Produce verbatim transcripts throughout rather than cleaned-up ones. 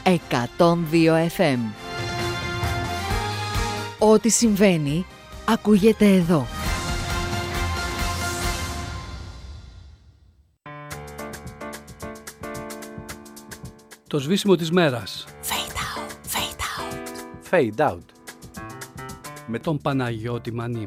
εκατόν δύο εφ εμ. Ό,τι συμβαίνει, ακούγεται εδώ. Το σβήσιμο της μέρας. Fade out, fade out. Fade out. Με τον Παναγιώτη Μανί.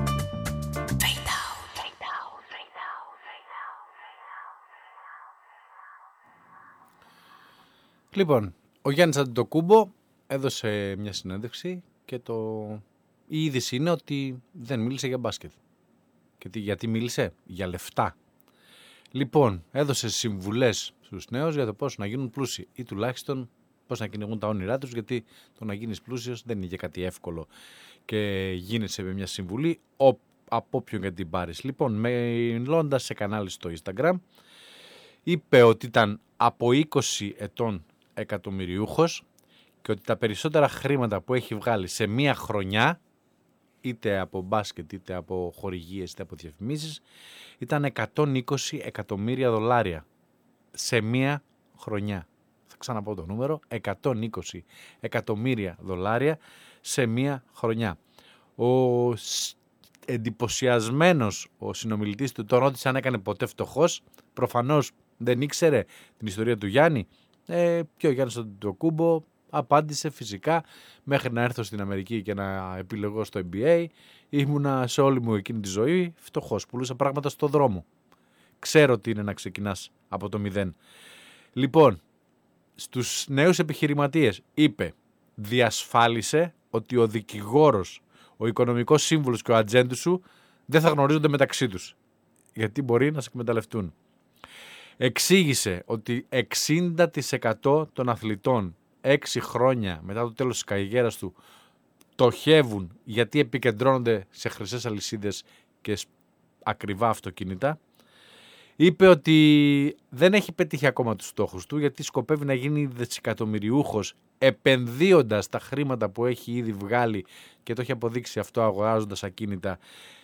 Λοιπόν, ο Γιάννης Αντετοκούμπο έδωσε μια συνέντευξη και το... η είδηση είναι ότι δεν μίλησε για μπάσκετ. Και τι, γιατί μίλησε? Για λεφτά. Λοιπόν, έδωσε συμβουλές στους νέους για το πώς να γίνουν πλούσιοι ή τουλάχιστον πώς να κυνηγούν τα όνειρά τους, γιατί το να γίνεις πλούσιος δεν είναι και κάτι εύκολο και γίνεσαι με μια συμβουλή ο, από όποιον και την πάρεις. Λοιπόν, μιλώντας σε κανάλι στο Instagram, είπε ότι ήταν από είκοσι ετών εκατομμυριούχος και ότι τα περισσότερα χρήματα που έχει βγάλει σε μία χρονιά, είτε από μπάσκετ, είτε από χορηγίες, είτε από διαφημίσεις, ήταν εκατόν είκοσι εκατομμύρια δολάρια σε μία χρονιά. Θα ξαναπώ το νούμερο, εκατόν είκοσι εκατομμύρια δολάρια σε μία χρονιά. Ο εντυπωσιασμένος ο συνομιλητής του τον ρώτησε αν έκανε ποτέ φτωχός. Προφανώς δεν ήξερε την ιστορία του Γιάννη. Ε, και ο Γιάννης Αντετοκούμπο απάντησε φυσικά, μέχρι να έρθω στην Αμερική και να επιλεγώ στο N B A, ήμουνα σε όλη μου εκείνη τη ζωή φτωχός, πουλούσα πράγματα στο δρόμο. Ξέρω τι είναι να ξεκινάς από το μηδέν. Λοιπόν, στους νέους επιχειρηματίες είπε, διασφάλισε ότι ο δικηγόρος, ο οικονομικός σύμβουλος και ο ατζέντης σου δεν θα γνωρίζονται μεταξύ τους, γιατί μπορεί να σε εκμεταλλευτούν. Εξήγησε ότι εξήντα τοις εκατό των αθλητών έξι χρόνια μετά το τέλος της καριέρας του πτωχεύουν γιατί επικεντρώνονται σε χρυσές αλυσίδες και ακριβά αυτοκίνητα. Είπε ότι δεν έχει πετύχει ακόμα τους στόχους του γιατί σκοπεύει να γίνει δισεκατομμυριούχος επενδύοντας τα χρήματα που έχει ήδη βγάλει και το έχει αποδείξει αυτό αγοράζοντας ακίνητα